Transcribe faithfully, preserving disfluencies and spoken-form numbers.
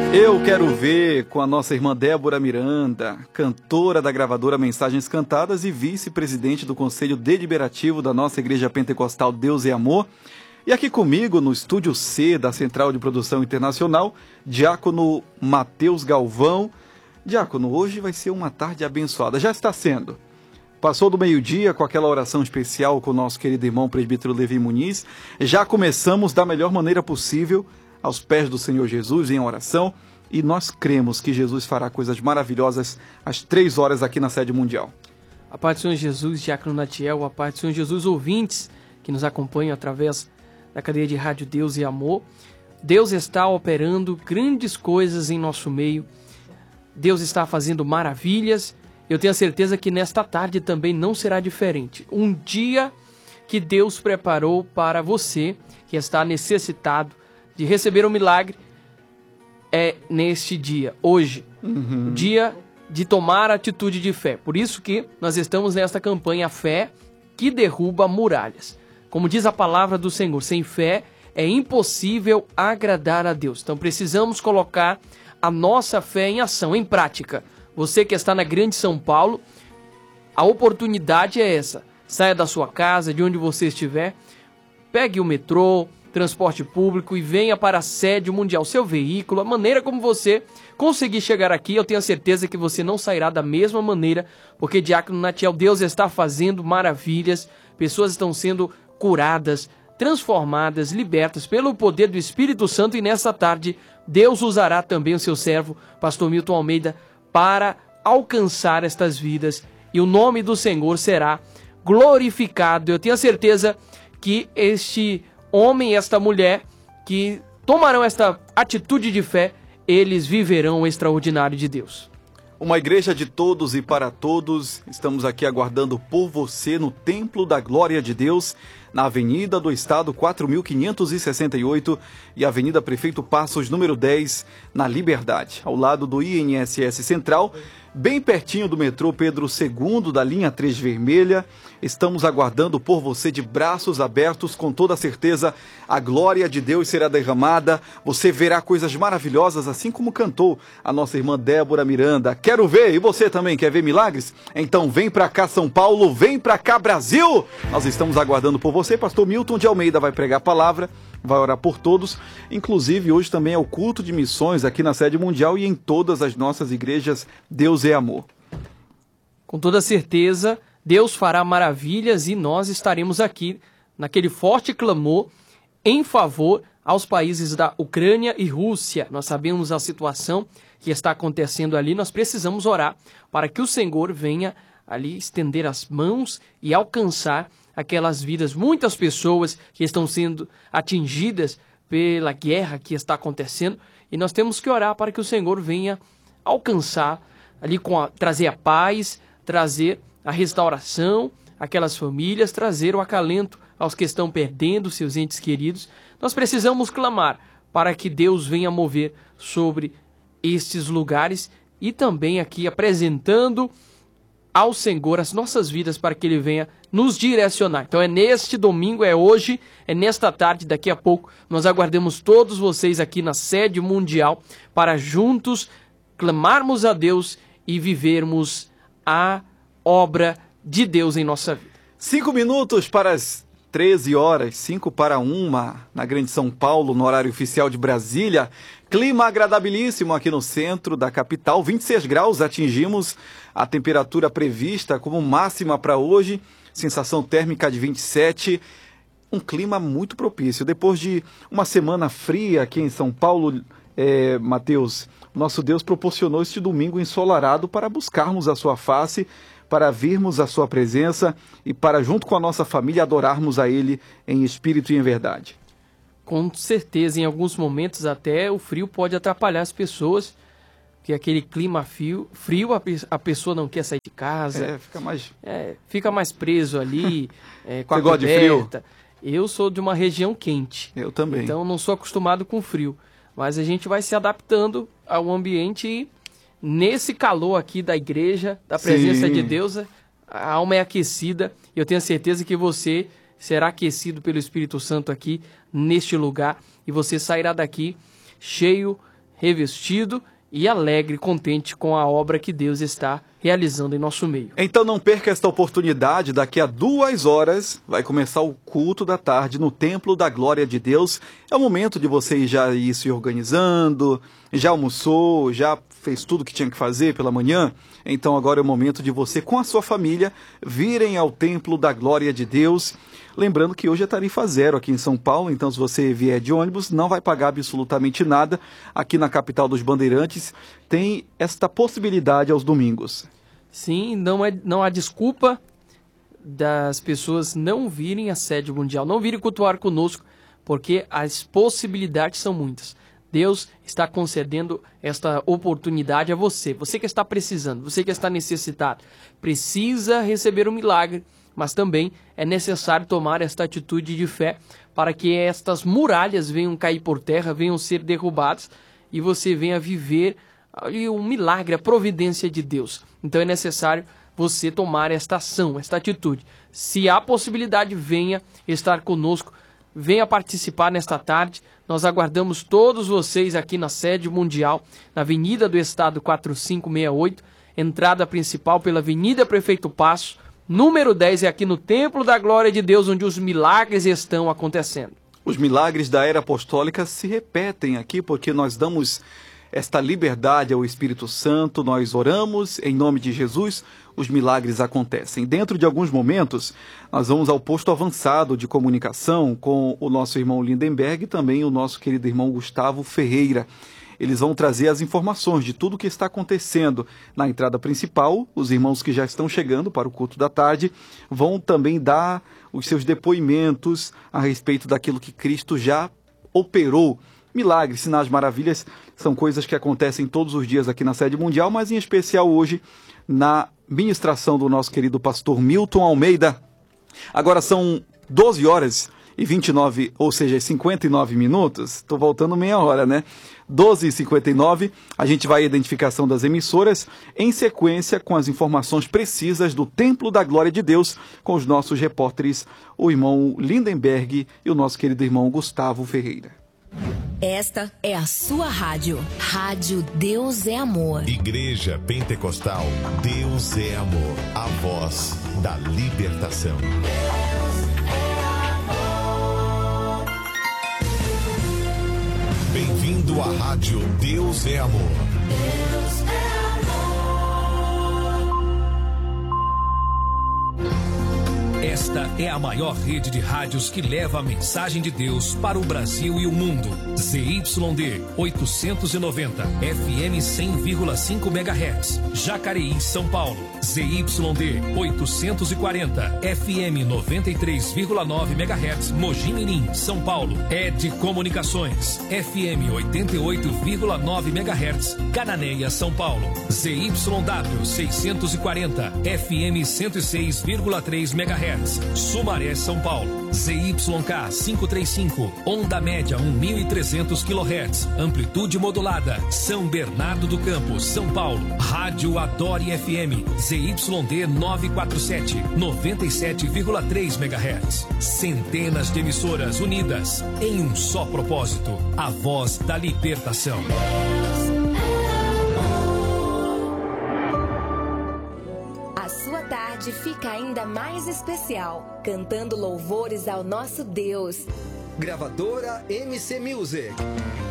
Eu quero ver com a nossa irmã Débora Miranda, cantora da gravadora Mensagens Cantadas e vice-presidente do Conselho Deliberativo da nossa Igreja Pentecostal Deus e Amor. E aqui comigo, no Estúdio C da Central de Produção Internacional, Diácono Matheus Galvão. Diácono, hoje vai ser uma tarde abençoada, já está sendo. Passou do meio-dia com aquela oração especial com o nosso querido irmão presbítero Levi Muniz. Já começamos da melhor maneira possível, aos pés do Senhor Jesus em oração, e nós cremos que Jesus fará coisas maravilhosas às três horas aqui na sede mundial. A paz do Senhor Jesus, Diácono Natiel, a paz do Senhor Jesus, ouvintes que nos acompanham através da cadeia de Rádio Deus e Amor. Deus está operando grandes coisas em nosso meio, Deus está fazendo maravilhas. Eu tenho a certeza que nesta tarde também não será diferente. Um dia que Deus preparou para você que está necessitado de receber um milagre é neste dia, hoje, uhum. Dia de tomar atitude de fé. Por isso que nós estamos nesta campanha Fé que derruba muralhas. Como diz a palavra do Senhor, sem fé é impossível agradar a Deus. Então precisamos colocar a nossa fé em ação, em prática. Você que está na Grande São Paulo, a oportunidade é essa. Saia da sua casa, de onde você estiver, pegue o metrô, transporte público e venha para a sede mundial, seu veículo, a maneira como você conseguir chegar aqui. Eu tenho a certeza que você não sairá da mesma maneira, porque Diácono Natiel, Deus está fazendo maravilhas, pessoas estão sendo curadas, transformadas, libertas pelo poder do Espírito Santo, e nessa tarde Deus usará também o seu servo, pastor Milton Almeida, para alcançar estas vidas, e o nome do Senhor será glorificado. Eu tenho a certeza que este homem e esta mulher que tomarão esta atitude de fé, eles viverão o extraordinário de Deus. Uma igreja de todos e para todos, estamos aqui aguardando por você no Templo da Glória de Deus, na Avenida do Estado quatro mil quinhentos e sessenta e oito e Avenida Prefeito Passos, número dez, na Liberdade, ao lado do I N S S Central, bem pertinho do metrô Pedro segundo, da linha três vermelha. Estamos aguardando por você de braços abertos, com toda certeza a glória de Deus será derramada, você verá coisas maravilhosas, assim como cantou a nossa irmã Débora Miranda. Quero ver, e você também quer ver milagres? Então vem pra cá São Paulo, vem pra cá Brasil! Nós estamos aguardando por você. Pastor Milton de Almeida vai pregar a palavra, vai orar por todos, inclusive hoje também é o culto de missões aqui na sede mundial e em todas as nossas igrejas. Deus é amor. Com toda certeza, Deus fará maravilhas e nós estaremos aqui naquele forte clamor em favor aos países da Ucrânia e Rússia. Nós sabemos a situação que está acontecendo ali, nós precisamos orar para que o Senhor venha ali estender as mãos e alcançar aquelas vidas, muitas pessoas que estão sendo atingidas pela guerra que está acontecendo, e nós temos que orar para que o Senhor venha alcançar ali, com a, trazer a paz, trazer a restauração àquelas famílias, trazer o acalento aos que estão perdendo seus entes queridos. Nós precisamos clamar para que Deus venha mover sobre estes lugares, e também aqui apresentando ao Senhor as nossas vidas para que Ele venha nos direcionar. Então é neste domingo, é hoje, é nesta tarde, daqui a pouco, nós aguardamos todos vocês aqui na sede mundial para juntos clamarmos a Deus e vivermos a obra de Deus em nossa vida. Cinco minutos para as treze horas, cinco para uma, na Grande São Paulo, no horário oficial de Brasília. Clima agradabilíssimo aqui no centro da capital, vinte e seis graus, atingimos a temperatura prevista como máxima para hoje, sensação térmica de vinte e sete, um clima muito propício. Depois de uma semana fria aqui em São Paulo, é, Matheus, nosso Deus proporcionou este domingo ensolarado para buscarmos a sua face, para virmos a sua presença e para, junto com a nossa família, adorarmos a Ele em espírito e em verdade. Com certeza, em alguns momentos até o frio pode atrapalhar as pessoas, porque aquele clima frio, frio a, a pessoa não quer sair de casa. É, fica mais... É, fica mais preso ali, é, com Você a gosta de frio? Eu sou de uma região quente. Eu também. Então não sou acostumado com frio. Mas a gente vai se adaptando ao ambiente e nesse calor aqui da igreja, da presença Sim. de Deus, a alma é aquecida. E eu tenho a certeza que você será aquecido pelo Espírito Santo aqui neste lugar. E você sairá daqui cheio, revestido e alegre, contente com a obra que Deus está realizando em nosso meio. Então não perca esta oportunidade, daqui a duas horas vai começar o culto da tarde no Templo da Glória de Deus. É o momento de você já ir se organizando, já almoçou, já fez tudo que tinha que fazer pela manhã. Então agora é o momento de você com a sua família virem ao Templo da Glória de Deus. Lembrando que hoje é tarifa zero aqui em São Paulo, então se você vier de ônibus não vai pagar absolutamente nada. Aqui na capital dos Bandeirantes tem esta possibilidade aos domingos. Sim, não, é, não há desculpa das pessoas não virem à sede mundial, não virem cultuar conosco, porque as possibilidades são muitas. Deus está concedendo esta oportunidade a você, você que está precisando, você que está necessitado, precisa receber um milagre, mas também é necessário tomar esta atitude de fé para que estas muralhas venham cair por terra, venham ser derrubadas e você venha viver ali um milagre, a providência de Deus. Então é necessário você tomar esta ação, esta atitude. Se há possibilidade, venha estar conosco, venha participar nesta tarde. Nós aguardamos todos vocês aqui na sede mundial, na Avenida do Estado quatro cinco seis oito, entrada principal pela Avenida Prefeito Passo, número dez, é aqui no Templo da Glória de Deus, onde os milagres estão acontecendo. Os milagres da era apostólica se repetem aqui, porque nós damos esta liberdade ao Espírito Santo, nós oramos em nome de Jesus, os milagres acontecem. Dentro de alguns momentos, nós vamos ao posto avançado de comunicação com o nosso irmão Lindenberg e também o nosso querido irmão Gustavo Ferreira. Eles vão trazer as informações de tudo o que está acontecendo na entrada principal. Os irmãos que já estão chegando para o culto da tarde vão também dar os seus depoimentos a respeito daquilo que Cristo já operou. Milagres, sinais, maravilhas são coisas que acontecem todos os dias aqui na sede mundial, mas em especial hoje na ministração do nosso querido pastor Milton Almeida. Agora são doze horas e vinte e nove, ou seja, cinquenta e nove minutos. Estou voltando meia hora, né? doze e cinquenta e nove, a gente vai à identificação das emissoras, em sequência com as informações precisas do Templo da Glória de Deus, com os nossos repórteres, o irmão Lindenberg e o nosso querido irmão Gustavo Ferreira. Esta é a sua rádio. Rádio Deus é Amor. Igreja Pentecostal Deus é Amor. A voz da libertação. Bem-vindo à Rádio Deus é Amor. Deus é amor. Esta é a maior rede de rádios que leva a mensagem de Deus para o Brasil e o mundo. Z Y D oitocentos e noventa, F M cem vírgula cinco megahertz, Jacareí, São Paulo. Z Y D oitocentos e quarenta, F M noventa e três vírgula nove megahertz, Mogi Mirim, São Paulo. E D Comunicações, F M oitenta e oito vírgula nove megahertz, Cananéia, São Paulo. Z Y W seiscentos e quarenta, F M cento e seis vírgula três megahertz, Sumaré, São Paulo. Z Y K quinhentos e trinta e cinco, onda média mil e trezentos quilohertz, amplitude modulada, São Bernardo do Campo, São Paulo. Rádio Adore F M, Z Y D novecentos e quarenta e sete, noventa e sete vírgula três megahertz. Centenas de emissoras unidas em um só propósito, a voz da libertação. Tarde fica ainda mais especial, cantando louvores ao nosso Deus. Gravadora M C Music.